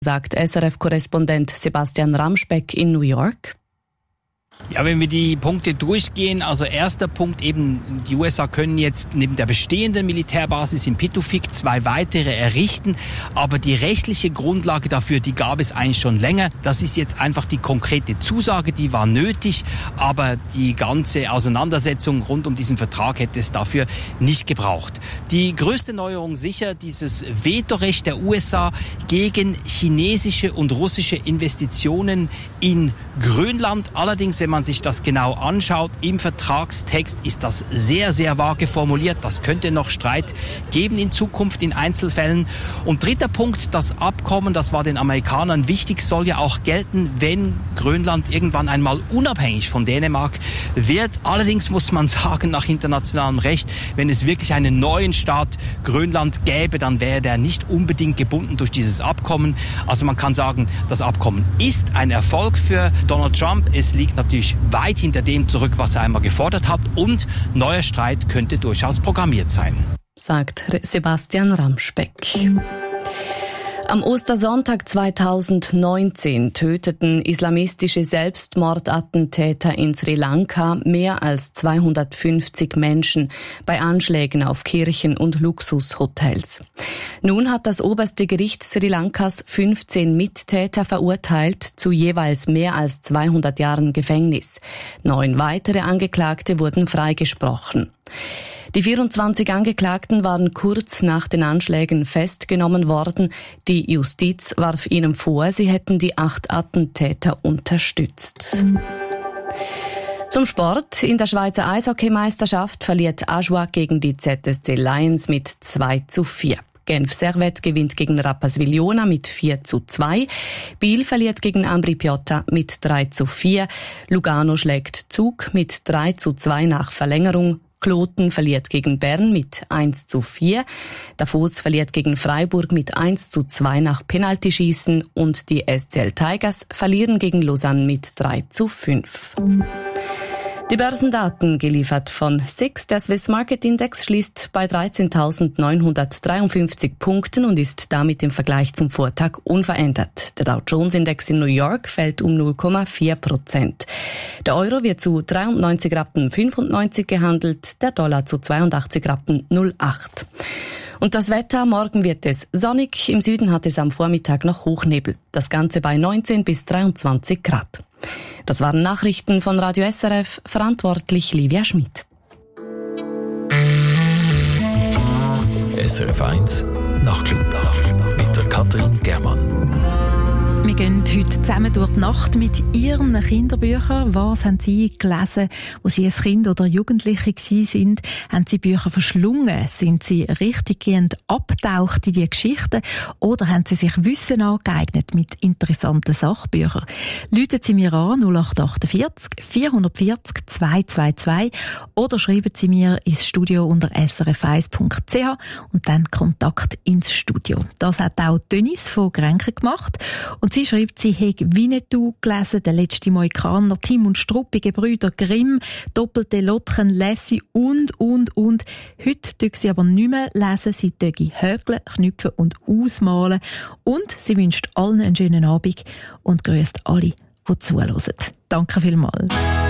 sagt SRF-Korrespondent Sebastian Ramspeck in New York. Ja, wenn wir die Punkte durchgehen, also erster Punkt eben, die USA können jetzt neben der bestehenden Militärbasis in Pituffik 2 weitere errichten, aber die rechtliche Grundlage dafür, die gab es eigentlich schon länger. Das ist jetzt einfach die konkrete Zusage, die war nötig, aber die ganze Auseinandersetzung rund um diesen Vertrag hätte es dafür nicht gebraucht. Die größte Neuerung sicher dieses Vetorecht der USA gegen chinesische und russische Investitionen in Grönland. Allerdings, wenn man sich das genau anschaut, im Vertragstext ist das sehr, sehr vage formuliert. Das könnte noch Streit geben in Zukunft in Einzelfällen. Und dritter Punkt, das Abkommen, das war den Amerikanern wichtig, soll ja auch gelten, wenn Grönland irgendwann einmal unabhängig von Dänemark wird. Allerdings muss man sagen, nach internationalem Recht, wenn es wirklich einen neuen Staat Grönland gäbe, dann wäre der nicht unbedingt gebunden durch dieses Abkommen. Also man kann sagen, das Abkommen ist ein Erfolg für Donald Trump. Es liegt natürlich weit hinter dem zurück, was er einmal gefordert hat, und neuer Streit könnte durchaus programmiert sein, sagt Sebastian Ramspeck. Am Ostersonntag 2019 töteten islamistische Selbstmordattentäter in Sri Lanka mehr als 250 Menschen bei Anschlägen auf Kirchen und Luxushotels. Nun hat das oberste Gericht Sri Lankas 15 Mittäter verurteilt zu jeweils mehr als 200 Jahren Gefängnis. 9 weitere Angeklagte wurden freigesprochen. Die 24 Angeklagten waren kurz nach den Anschlägen festgenommen worden. Die Justiz warf ihnen vor, sie hätten die 8 Attentäter unterstützt. Zum Sport. In der Schweizer Eishockeymeisterschaft verliert Ajoie gegen die ZSC Lions mit 2:4. Genf Servette gewinnt gegen Rapperswil-Jona mit 4:2. Biel verliert gegen Ambri Piotta mit 3:4. Lugano schlägt Zug mit 3:2 nach Verlängerung. Kloten verliert gegen Bern mit 1:4. Davos verliert gegen Freiburg mit 1:2 nach Penaltyschießen und die SCL Tigers verlieren gegen Lausanne mit 3:5. Die Börsendaten geliefert von SIX. Der Swiss Market Index schließt bei 13.953 Punkten und ist damit im Vergleich zum Vortag unverändert. Der Dow Jones Index in New York fällt um 0,4%. Der Euro wird zu 93,95 Rappen gehandelt, der Dollar zu 82,08 Rappen. Und das Wetter, morgen wird es sonnig, im Süden hat es am Vormittag noch Hochnebel. Das Ganze bei 19 bis 23 Grad. Das waren Nachrichten von Radio SRF, verantwortlich Livia Schmid. SRF 1 Nachtclub mit der Katrin Germann. Wir gehen heute zusammen durch die Nacht mit Ihren Kinderbüchern. Was haben Sie gelesen, wo Sie als Kind oder Jugendliche waren? Haben Sie Bücher verschlungen? Sind Sie richtiggehend abgetaucht in die Geschichten? Oder haben Sie sich Wissen angeeignet mit interessanten Sachbüchern? Rufen Sie mir an 0848 440 222 oder schreiben Sie mir ins Studio unter srf1.ch und dann Kontakt ins Studio. Das hat auch Denise von Grenken gemacht. Und sie schreibt, sie hätte Winnetou gelesen, «Der letzte Mohikaner», «Tim und Struppi», «Gebrüder Grimm», «Doppelte Lottchen», «Lassie» und. Heute tue sie aber nicht mehr lesen, sie tue häkeln, knüpfen und ausmalen. Und sie wünscht allen einen schönen Abend und grüßt alle, die zuhören. Danke vielmals.